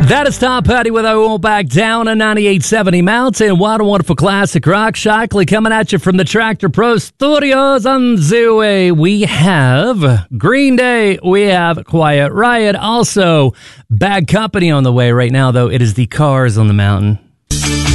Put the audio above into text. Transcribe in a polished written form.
That is Tom Petty with I Won't Back Down on 98.70 Mountain. What a wonderful classic rock. Shockley coming at you from the Tractor Pro Studios on Z-Way. We have Green Day. We have Quiet Riot. Also, Bad Company on the way right now, though. It is the Cars on the Mountain.